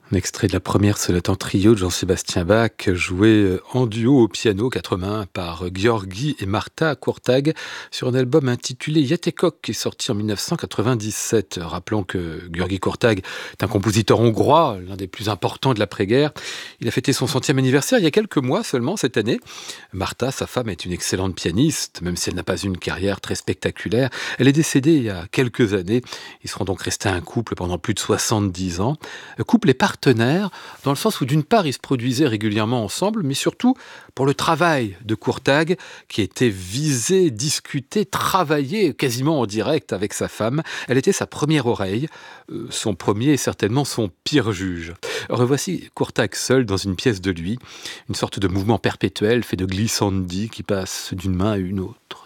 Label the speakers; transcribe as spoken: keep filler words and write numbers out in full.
Speaker 1: Un extrait de la première sonate en trio de Jean-Sébastien Bach, joué en duo au piano quatre mains par György et Marta Kurtág sur un album intitulé Játékok qui est sorti en dix-neuf cent quatre-vingt-dix-sept. Rappelons que György Kurtág est un compositeur hongrois, l'un des plus importants de l'après-guerre. Il a fêté son centième anniversaire il y a quelques mois seulement cette année. Marta, sa femme, est une excellente pianiste, même si elle n'a pas eu une carrière très spectaculaire. Elle est décédée il y a quelques années. Ils seront donc restés un couple pendant plus de soixante-dix ans. Couple et partenaire, dans le sens où d'une part ils se produisaient régulièrement ensemble, mais surtout pour le travail de Kurtág, qui était visé, discuté, travaillé quasiment en direct avec sa femme. Elle était sa première oreille, euh, son premier et certainement son pire juge. Revoici Kurtág seul dans une pièce de lui, une sorte de mouvement perpétuel fait de glissandi qui passe d'une main à une autre.